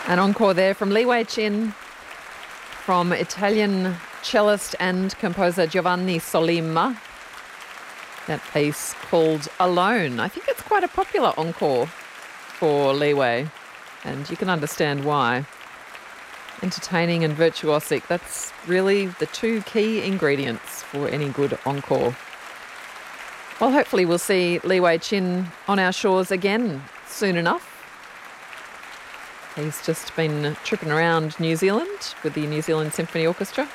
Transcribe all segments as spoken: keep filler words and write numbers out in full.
An encore there from Li Wei Chin, from Italian cellist and composer Giovanni Sollima. That piece called Alone. I think it's quite a popular encore for Li Wei, and you can understand why. Entertaining and virtuosic, that's really the two key ingredients for any good encore. Well, hopefully we'll see Li Wei Chin on our shores again soon enough. He's just been tripping around New Zealand with the New Zealand Symphony Orchestra.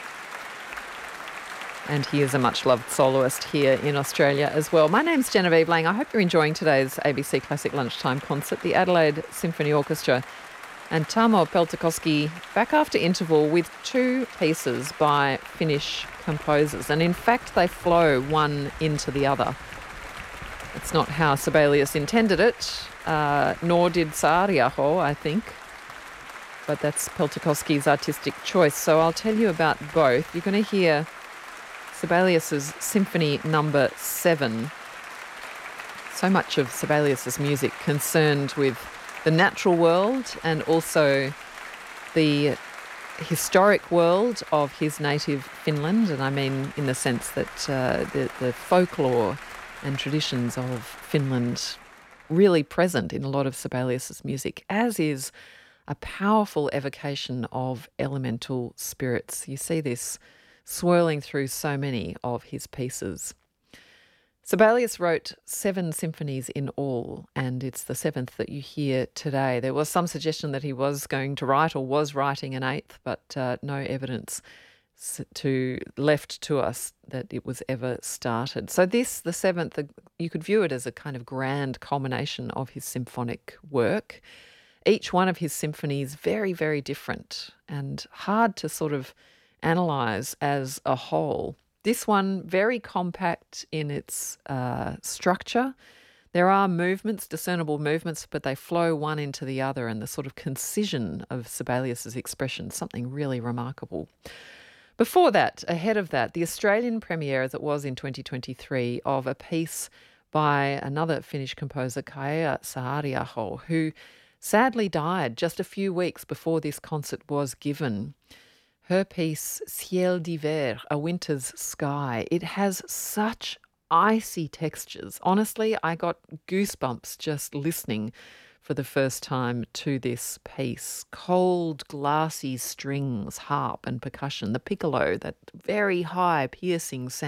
And he is a much-loved soloist here in Australia as well. My name's Genevieve Lang. I hope you're enjoying today's A B C Classic Lunchtime concert. The Adelaide Symphony Orchestra and Tarmo Peltokoski back after interval with two pieces by Finnish composers. And in fact, they flow one into the other. It's not how Sibelius intended it, uh, nor did Saariaho, I think. But that's Peltokoski's artistic choice. So I'll tell you about both. You're going to hear Sibelius's Symphony Number Seven. So much of Sibelius's music concerned with the natural world and also the historic world of his native Finland, and I mean in the sense that uh, the, the folklore and traditions of Finland really present in a lot of Sibelius's music, as is a powerful evocation of elemental spirits. You see this swirling through so many of his pieces. Sibelius wrote seven symphonies in all, and it's the seventh that you hear today. There was some suggestion that he was going to write or was writing an eighth, but uh, no evidence to left to us that it was ever started. So this, the seventh, you could view it as a kind of grand culmination of his symphonic work. Each one of his symphonies very, very different and hard to sort of analyse as a whole. This one, very compact in its uh, structure. There are movements, discernible movements, but they flow one into the other, and the sort of concision of Sibelius's expression, something really remarkable. Before that, ahead of that, the Australian premiere, as it was in twenty twenty-three, of a piece by another Finnish composer, Kaija Saariaho, who sadly died just a few weeks before this concert was given. Her piece, Ciel d'hiver, A Winter's Sky, it has such icy textures. Honestly, I got goosebumps just listening for the first time to this piece. Cold, glassy strings, harp and percussion, the piccolo, that very high, piercing sound.